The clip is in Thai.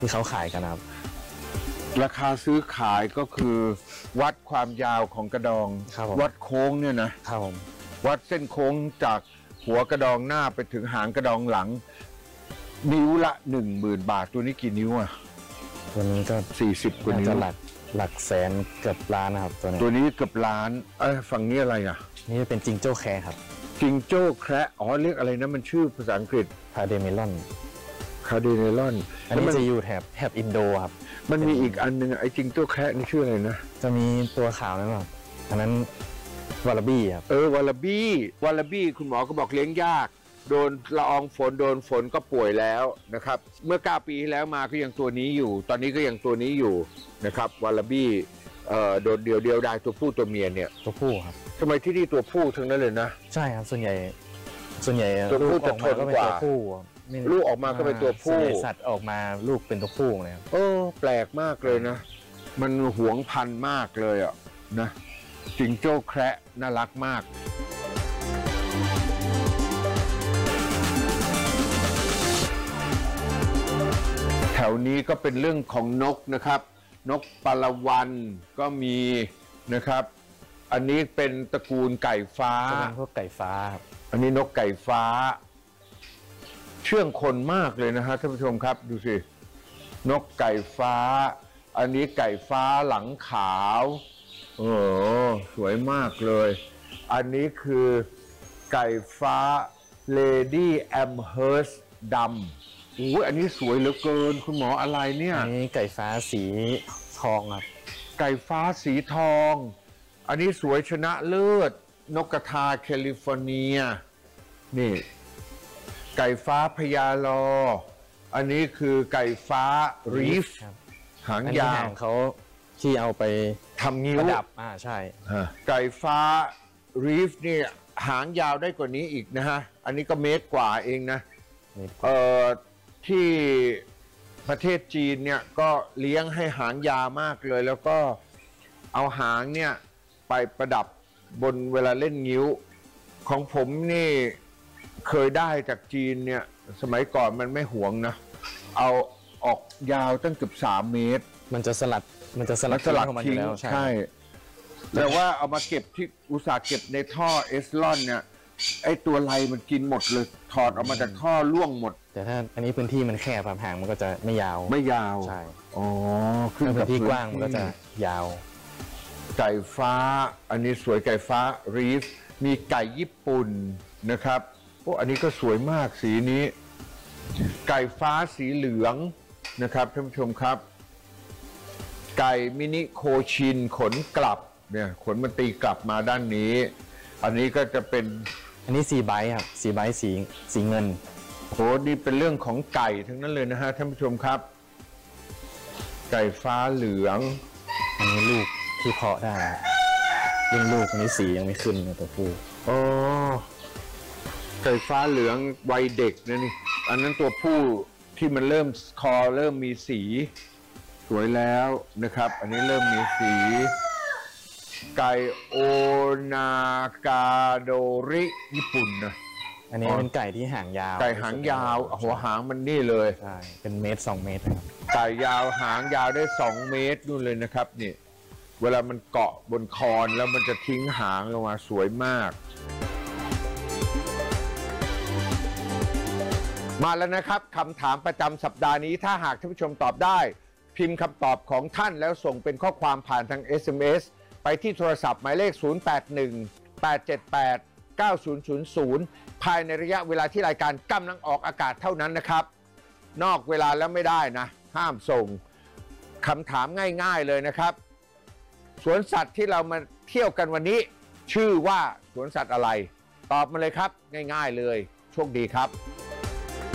ที่เขาขายกันครับราคาซื้อขายก็คือวัดความยาวของกระดองวัดโค้งเนี่ยนะครับผมวัดเส้นโค้งจากหัวกระดองหน้าไปถึงหางกระดองหลังนิ้วละ 10,000 บาทตัวนี้กี่นิ้วอ่ะตัวนี้ก็ 40 กว่านิ้วหลักแสนเกือบล้านนะครับตัวนี้เกือบล้านฝั่งนี้อะไรอ่ะนี่เป็นจิงโจ้แคร์ครับจิงโจ้แคระเรียกอะไรนะมันชื่อภาษาอังกฤษคาเดเมลอนอันนี้จะอยู่แถบอินโดครับมันมีอีกอันนึงไอ้จิงโจ้แคระนี่ชื่ออะไรนะจะมีตัวขาวนั่นหรออันนั้นวาลาบี้ครับวาลาบี้คุณหมอก็บอกเลี้ยงยากโดนละอองฝนโดนฝนก็ป่วยแล้วนะครับเมื่อ9 ปีที่แล้วมาก็ยังตัวนี้อยู่ตอนนี้ก็ยังตัวนี้อยู่นะครับวาลาบี้โดนเดียวได้ตัวผู้ตัวเมียเนี่ยตัวผู้ครับทำไมที่นี่ตัวผู้ทั้งนั้นเลยนะใช่ครับส่วนใหญ่ตัวผู้จะทนกว่าลูกออกมาก็เป็นตัวผู้สัตว์ออกมาลูกเป็นตัวผู้เลยครับแปลกมากเลยนะมันหวงพันธุ์มากเลยอ่ะนะจิงโจ้แคระน่ารักมากแถวนี้ก็เป็นเรื่องของนกนะครับนกปลาวันก็มีนะครับอันนี้เป็นตระกูลไก่ฟ้าเป็นพวกไก่ฟ้าครับอันนี้นกไก่ฟ้าเชื่องคนมากเลยนะฮะท่านผู้ชมครับดูสินกไก่ฟ้าอันนี้ไก่ฟ้าหลังขาวสวยมากเลยอันนี้คือไก่ฟ้า Lady Amherst ดำอันนี้สวยเหลือเกินคุณหมออะไรเนี่ยอันนี้ไก่ฟ้าสีทองครับไก่ฟ้าสีทองอันนี้สวยชนะเลิศนกกระทาแคลิฟอร์เนียนี่ไก่ฟ้าพญาลออันนี้คือไก่ฟ้ารีฟหางยาวเขาที่เอาไปทำงิ้วประดับใช่ไก่ฟ้ารีฟนี่หางยาวได้กว่านี้อีกนะฮะอันนี้ก็เมตรกว่าเองนะที่ประเทศจีนเนี่ยก็เลี้ยงให้หางยาวมากเลยแล้วก็เอาหางเนี่ยไปประดับบนเวลาเล่นงิ้วของผมนี่เคยได้จากจีนเนี่ยสมัยก่อนมันไม่หวงนะเอาออกยาวตั้งเกือบ3 เมตรมันจะสลัดทิ้งใช่แต่ว่าเอามาเก็บที่อุตสาห์เก็บในท่อเอสลอนเนี่ยไอตัวไรมันกินหมดเลยถอดออกมาจากท่อล่วงหมดแต่ถ้าอันนี้พื้นที่มันแคบหางมันก็จะไม่ยาวใช่ขึ้นพื้นที่กว้างมันก็จะยาวไก่ฟ้าอันนี้สวยไก่ฟ้ารีฟมีไก่ญี่ปุ่นนะครับอันนี้ก็สวยมากสีนี้ไก่ฟ้าสีเหลืองนะครับท่านผู้ชมครับไก่มินิโคชินขนกลับเนี่ยขนมันตีกลับมาด้านนี้อันนี้ก็จะเป็นอันนี้ซีไบท์ครับซีไบท์สีเงินนี่เป็นเรื่องของไก่ทั้งนั้นเลยนะฮะท่านผู้ชมครับไก่ฟ้าเหลืองอันนี้ลูกที่เพาะได้ยิ่งลูกอันนี้สียังไม่ขึ้นเลยตัวผู้ไก่ฟ้าเหลืองวัยเด็กนะนี่อันนั้นตัวผู้ที่มันเริ่มคอเริ่มมีสีสวยแล้วนะครับอันนี้เริ่มมีสีไก่โอนากาโดริญี่ปุ่นนะอันนี้เป็นไก่ที่หางยาวไก่หางยาวหัวหางมันนี่เลยใช่เป็นเมตร2 เมตรครับไก่ยาวหางยาวได้2 เมตรนู่นเลยนะครับนี่เวลามันเกาะบนคอนแล้วมันจะทิ้งหางลงมาสวยมากมาแล้วนะครับคำถามประจำสัปดาห์นี้ถ้าหากท่านผู้ชมตอบได้พิมพ์คำตอบของท่านแล้วส่งเป็นข้อความผ่านทาง SMS ไปที่โทรศัพท์หมายเลข 0818789000 ภายในระยะเวลาที่รายการกำลังออกอากาศเท่านั้นนะครับนอกเวลาแล้วไม่ได้นะห้ามส่งคำถามง่ายๆเลยนะครับสวนสัตว์ที่เรามาเที่ยวกันวันนี้ชื่อว่าสวนสัตว์อะไรตอบมาเลยครับง่ายๆเลยโชคดีครับ